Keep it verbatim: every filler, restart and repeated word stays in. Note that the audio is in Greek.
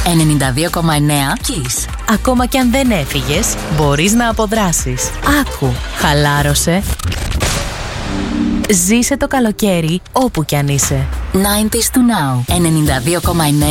ενενήντα δύο κόμμα εννέα Kiss. Ακόμα κι αν δεν έφυγες, μπορείς να αποδράσεις. Άκου, χαλάρωσε. Ζήσε το καλοκαίρι όπου κι αν είσαι. ενενήντα του Now. ενενήντα δύο κόμμα εννέα